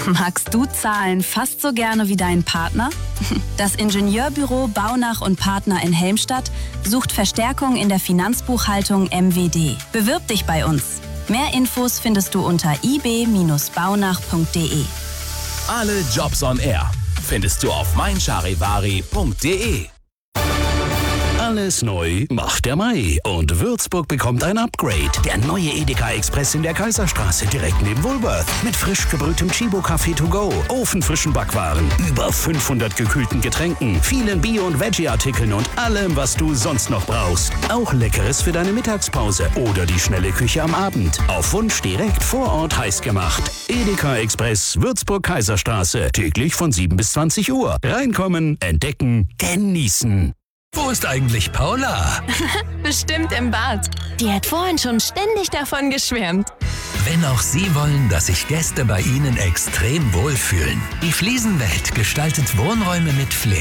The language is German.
Magst du Zahlen fast so gerne wie dein Partner? Das Ingenieurbüro Baunach und Partner in Helmstadt sucht Verstärkung in der Finanzbuchhaltung MWD. Bewirb dich bei uns. Mehr Infos findest du unter ib-baunach.de. Alle Jobs on Air findest du auf meincharivari.de. Alles neu macht der Mai und Würzburg bekommt ein Upgrade. Der neue Edeka Express in der Kaiserstraße direkt neben Woolworth. Mit frisch gebrühtem Chibo-Kaffee to go, ofenfrischen Backwaren, über 500 gekühlten Getränken, vielen Bio- und Veggie-Artikeln und allem, was du sonst noch brauchst. Auch Leckeres für deine Mittagspause oder die schnelle Küche am Abend. Auf Wunsch direkt vor Ort heiß gemacht. Edeka Express, Würzburg Kaiserstraße. Täglich von 7 bis 20 Uhr. Reinkommen, entdecken, genießen. Wo ist eigentlich Paula? Bestimmt im Bad. Die hat vorhin schon ständig davon geschwärmt. Wenn auch Sie wollen, dass sich Gäste bei Ihnen extrem wohlfühlen. Die Fliesenwelt gestaltet Wohnräume mit Flair.